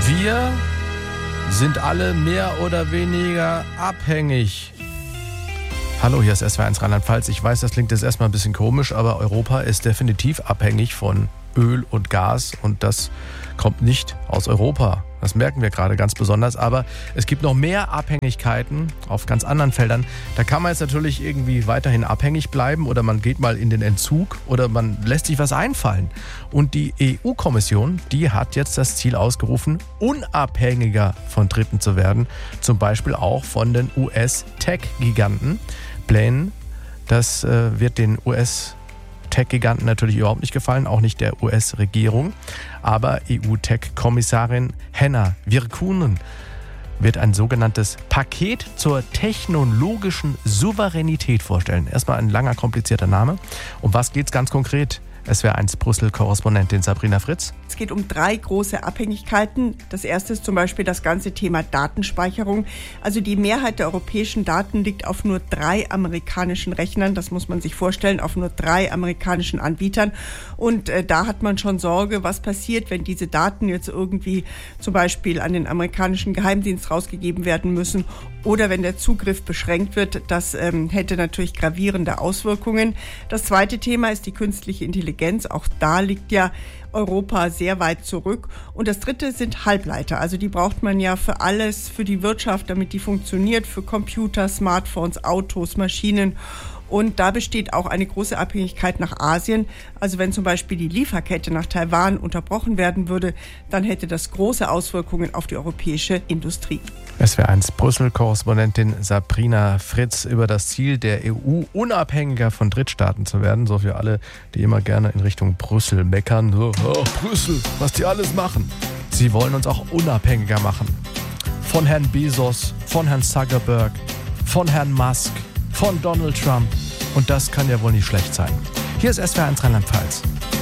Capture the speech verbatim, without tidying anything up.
Wir sind alle mehr oder weniger abhängig. Hallo, hier ist S W R eins Rheinland-Pfalz. Ich weiß, das klingt jetzt erstmal ein bisschen komisch, aber Europa ist definitiv abhängig von Öl und Gas und das kommt nicht aus Europa. Das merken wir gerade ganz besonders, aber es gibt noch mehr Abhängigkeiten auf ganz anderen Feldern. Da kann man jetzt natürlich irgendwie weiterhin abhängig bleiben oder man geht mal in den Entzug oder man lässt sich was einfallen. Und die E U-Kommission, die hat jetzt das Ziel ausgerufen, unabhängiger von Dritten zu werden, zum Beispiel auch von den U S-Tech-Giganten. Plänen, das äh, wird den U S Tech-Giganten natürlich überhaupt nicht gefallen, auch nicht der U S-Regierung. Aber E U-Tech-Kommissarin Henna Virkkunen wird ein sogenanntes Paket zur technologischen Souveränität vorstellen. Erstmal ein langer, komplizierter Name. Um was geht's ganz konkret? S W R eins Brüssel-Korrespondentin Sabrina Fritz. Es geht um drei große Abhängigkeiten. Das erste ist zum Beispiel das ganze Thema Datenspeicherung. Also die Mehrheit der europäischen Daten liegt auf nur drei amerikanischen Rechnern. Das muss man sich vorstellen, auf nur drei amerikanischen Anbietern. Und äh, da hat man schon Sorge, was passiert, wenn diese Daten jetzt irgendwie zum Beispiel an den amerikanischen Geheimdienst rausgegeben werden müssen oder wenn der Zugriff beschränkt wird. Das ähm, hätte natürlich gravierende Auswirkungen. Das zweite Thema ist die künstliche Intelligenz. Auch da liegt ja Europa sehr weit zurück. Und das dritte sind Halbleiter. Also die braucht man ja für alles, für die Wirtschaft, damit die funktioniert, für Computer, Smartphones, Autos, Maschinen. Und da besteht auch eine große Abhängigkeit nach Asien. Also wenn zum Beispiel die Lieferkette nach Taiwan unterbrochen werden würde, dann hätte das große Auswirkungen auf die europäische Industrie. S W R eins Brüssel-Korrespondentin Sabrina Fritz über das Ziel der E U, unabhängiger von Drittstaaten zu werden. So für alle, die immer gerne in Richtung Brüssel meckern. So, oh, Brüssel, was die alles machen. Sie wollen uns auch unabhängiger machen. Von Herrn Bezos, von Herrn Zuckerberg, von Herrn Musk, von Donald Trump. Und das kann ja wohl nicht schlecht sein. Hier ist S W R eins Rheinland-Pfalz.